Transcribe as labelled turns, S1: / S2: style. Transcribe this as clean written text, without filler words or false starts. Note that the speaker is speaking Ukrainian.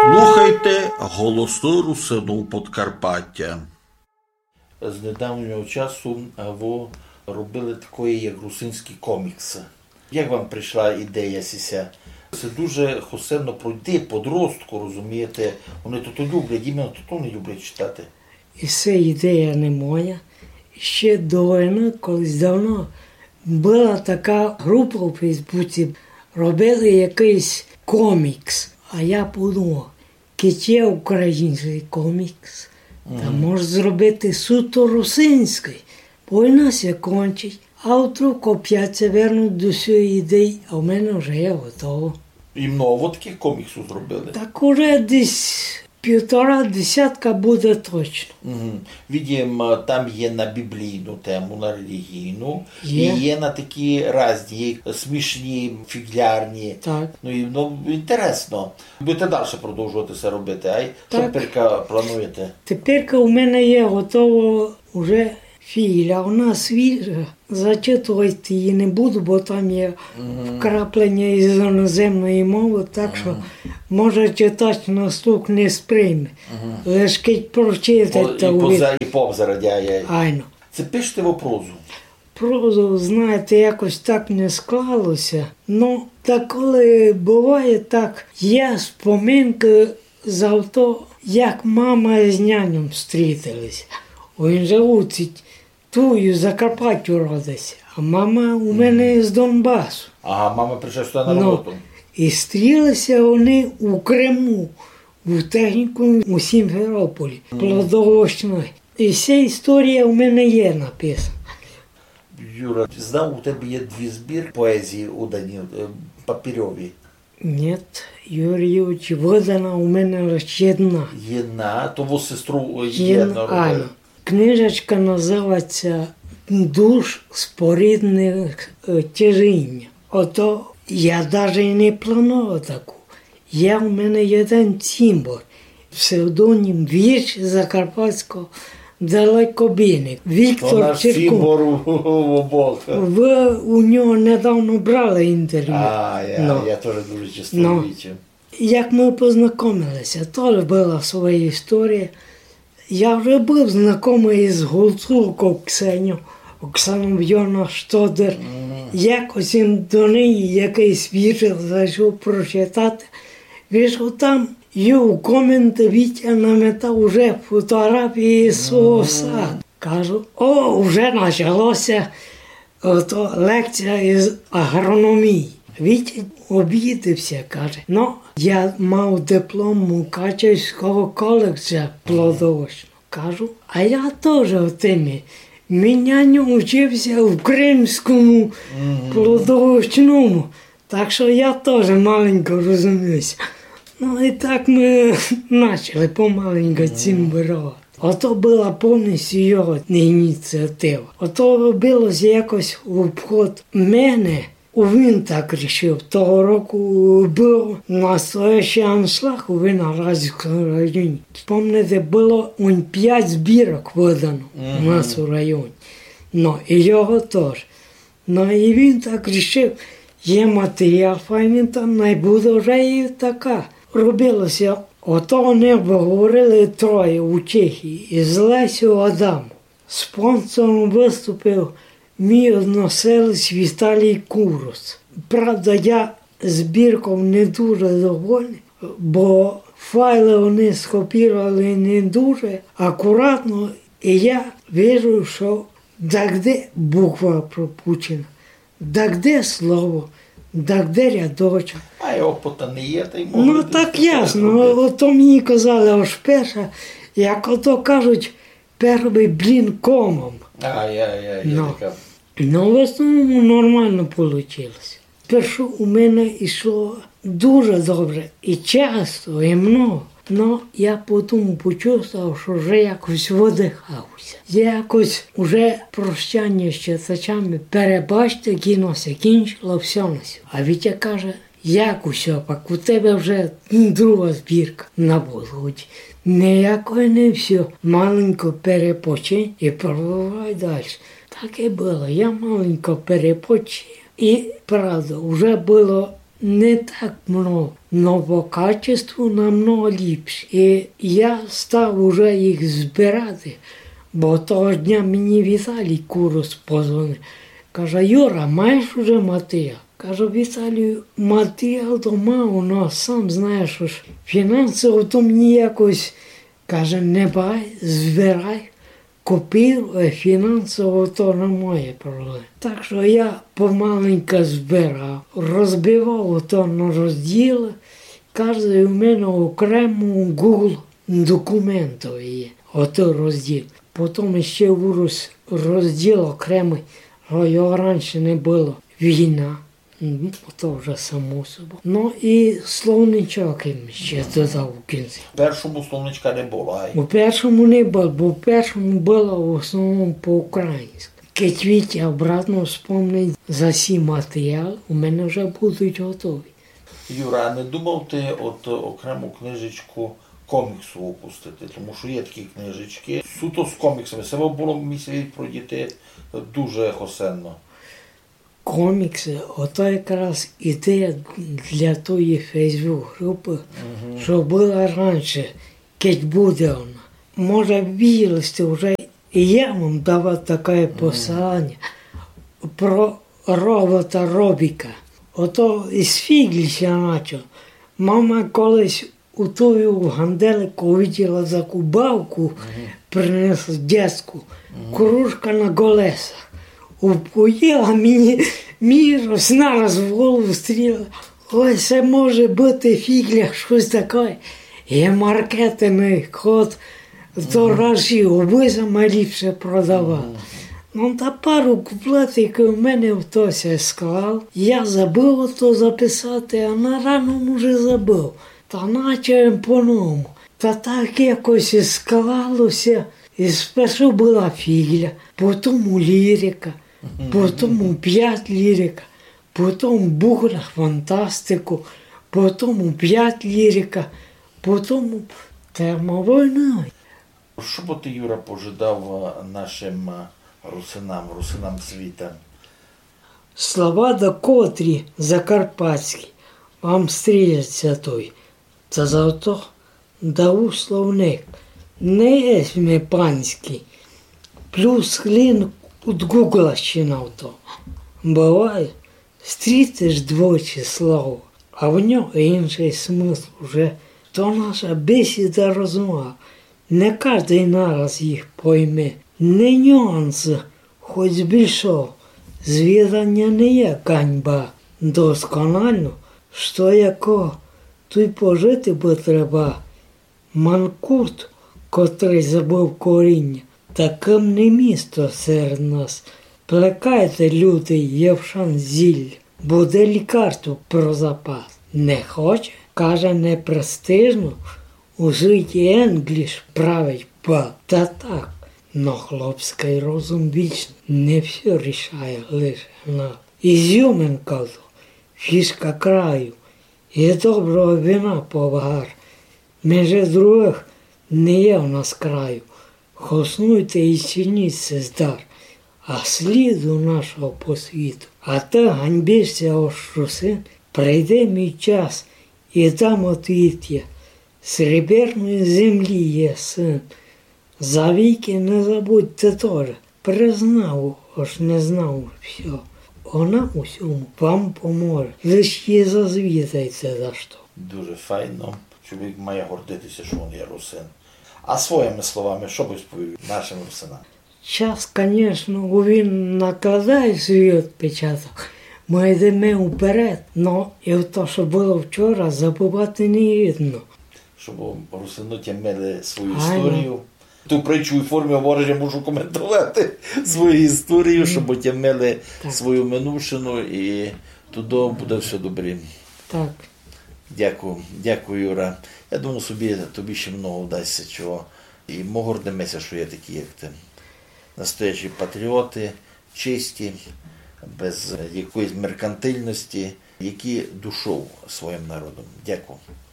S1: Слухайте голосну русину Подкарпаття.
S2: З недавнього часу ви робили такої, як русинські комікси. Як вам прийшла ідея сіся? Це дуже хосенно пройти подростку, розумієте? Вони то люблять, іменно то не люблять читати.
S3: І це ідея не моя. Ще до війни, колись давно, була така група у Фейсбуці, робили якийсь комікс. А я подумав, є український комікс, та може зробити суто русинський. Війна ся кончить, а вдруг опять це вернуть до цієї ідеї, а в мене вже є готово.
S2: І много таких коміксів зробили?
S3: Так уже десь 1,5 десятка буде точно.
S2: Відім, там є на біблійну тему, на релігійну,
S3: Є.
S2: і є на такі різні, смішні, фіглярні.
S3: Так.
S2: Інтересно. Будете далі продовжувати це робити, а й що
S3: Так.
S2: тепер плануєте?
S3: Тепер у мене є готово вже фігля, вона свіжа. Зачитувати її не буду, бо там є вкраплення із іноземної мови, так що може читач на слух не сприйме. Лиш кить прочитать та увидить.
S2: І повзарадяє.
S3: Айно.
S2: Це пишете в прозу?
S3: Прозу, знаєте, якось так не склалося. Ну, та коли буває так, є споминки за то, як мама з нянем зустрілися. Він же учить, тую Закарпаттю родиться, а мама у мене з Донбасу.
S2: Ага, мама прийшла сюди на роботу.
S3: І стрілися вони у Криму, у техніку у Сімферополі, плодовочної. І ця історія у мене є написана.
S2: Юра, знав, у тебе є 2 збірки поезії удані, папірові.
S3: Ні, Юрійович, видана у мене лише одна.
S2: Єдна, то во сестру
S3: Єдна,
S2: єдна робили.
S3: Книжечка називається «Душ спорідних тяжіння». Ото я навіть не планував таку. Є у мене один цимбор, псевдонім вірш закарпатського далекобійник. Віктор
S2: Наш
S3: Чирков.
S2: цимбор в обох.
S3: Ви у нього недавно брали інтерв'ю.
S2: Я теж дуже часто бачив.
S3: Як ми познайомилися, теж була своя історія. Я вже був знайомий з Гуцулкою Оксаною Йона Штодер. Якось він до неї якийсь вірш зайшов прочитати. Вийшов там, і у коменти Вітя наметав уже фотографії свого саду. Кажу, вже почалося лекція із агрономії. Вітя обідався, каже, я мав диплом Мукачевського коледжа плодовочного. Кажу, а я теж в темі. Мене вчився в Кримському плодовочному, так що я теж маленько розумівся. І так ми почали помаленько цим вирувати. Ото була повністю його ініціатива. Ото робилося якось в обход мене. Він так вирішив. Того року був настоящий аншлаг у Виноградському районі. Пам'ятаєте, було 5 збірок видано у нас у районі. І його теж. І він так вирішив, є матеріал файний, там найбуде вже і така. Робилося, ото вони говорили 3 у Чехії із Лесю Адамом. Спонсором виступив мій односелець Віталій Курус. Правда, я збірком не дуже довольний, бо файли вони скопірували не дуже акуратно, і я вірю, що де буква пропущена, де слово, де рядочок.
S2: А й опита не є, та й може.
S3: Так ясно, ото мені казали, аж перша, як ото кажуть, перший комом. В основному нормально вийшло. Спершу у мене йшло дуже добре, і часто, і много. Я потім почувствував, що вже якось видихався. Якось вже прощання з читачами, перебачте, кіно се кінчило, все на все. А Вітя каже, як усе, пак у тебе вже друга збірка на Володі. Ніякої не все. Маленько перепочинь і продовжуй далі. Так і було. Я маленько перепочив. І, правда, вже було не так много, но по качеству намного ліпше. І я став уже їх збирати, бо того дня мені Віталій Курус позвонив. Каже, Юра, маєш уже матеріал? Кажу, Віталію, матеріал дома у нас, сам знаєш, що ж фінансово то мені якось, каже, не бай, збирай. Купив, фінансово то немає проблем. Так що я помаленьку збирав, розбивав то на розділи. Кожен у мене окремо Google документів є, ото розділ. Потім ще вирос розділ окремий, що його раніше не було. Війна, то вже само собою. Ну і словничок їм ще додав у кінці.
S2: В першому словничка не було, ай.
S3: У першому не було, бо в першому було в основному по-українськи. Keď Вітя обратно вспомнить за всі матеріали, у мене вже будуть готові.
S2: Юра, а не думав ти от окрему книжечку коміксу випустити? Тому що є такі книжечки. Суто з коміксами. Себе було місяць про дітей дуже хосенно.
S3: Комікси, ото якраз ідея для тої фейсбук-групи, що була раніше, keď буде вона. Може, бачили вже, і я вам давав таке посилання про робота Робіка. Ото із Фігліша почав. Мама колись у тую ганделику виділа закубавку, принесла дядьку, кружка на колесах. Упоїла мені раз в голову стріла. Ой, це може бути Фігля, щось таке. Є маркетинговий ход, то разі обизами ліпше продавав. Ну, та пару куплетів у мене в тося склав. Я забув то записати, а на раному вже забув. Та наче по-новому. Та так якось і склалося. І спершу була Фігля, потім лірика. Потім 5 лірика, потім Бугра фантастику, потім 5 лірика, потім термовійна.
S2: Що б ти, Юра, пожидав нашим русинам світа?
S3: Слова до котрі закарпатські, вам стріляться той. Та зато дав словник, не є панський, плюс хлін от Гугла щинав то. Буває, стрітиш двічі слово, а в нього інший смисл вже. То наша бесіда розмова. Не кожен нараз їх пойме. Не нюанси, хоч більшого. Звідання не є ганьба. Досконально, що якого, то й пожити би треба. Манкурт, котрий забув коріння, таким не місто серед нас. Плекайте, люди, Євшан зіль, буде лікарство про запас. Не хоче, каже, не престижно, у житті Енгліш править бал. Та так, но хлопський розум вічний, не все рішає лише на. Ізюминка то, фішка краю, і доброго вина повар. Меже других не є у нас краю. Хоснуйте і чиніть здар, а сліду нашого по світу. А ти ганьбишся, ощусин, прийде мій час, і дам отвіт я. Сріберної землі є син. Завіки не забудьте теж, признав, аж не знав все. Вона усьому вам поможе, лиш її зазвітайте за що.
S2: Дуже файно. Чоловік має гордитися, що він є русин. А своїми словами, що б розповів нашим русинам?
S3: Час, звісно, він накладає свій відпечаток. Ми йдемо вперед, але і в те, що було вчора, забувати не видно.
S2: Щоб русиноті мали свою історію. Ту притчу у формі говорить, я можу коментувати свою історію, щоб ті мали свою минувшину і туди буде все добре.
S3: Так.
S2: Дякую, Юра. Я думаю, тобі ще много вдасться чого. І ми гордимося, що є такі, як ти. Настоящі патріоти, чисті, без якоїсь меркантильності, які душою своїм народом. Дякую.